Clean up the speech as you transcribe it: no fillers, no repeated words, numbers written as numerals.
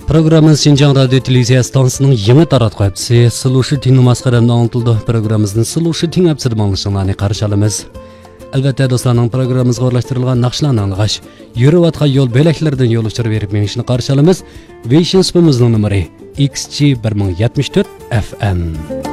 Programımız Şinjan Radyo Televizya Stansının yeni taratqı hepsi Sıluşu Tinu Masqaramda anlatıldı. Programımızın Sıluşu Tinu hepsi manlışınlarını qarşılamız. Elbette dostlarının programımızga ulaştırılgan naqşlarını anlığaş, yürüvatqa yol böleklerden yol uçur verip menişini qarşılamız. Vision spımızın numara XG 1074 FM.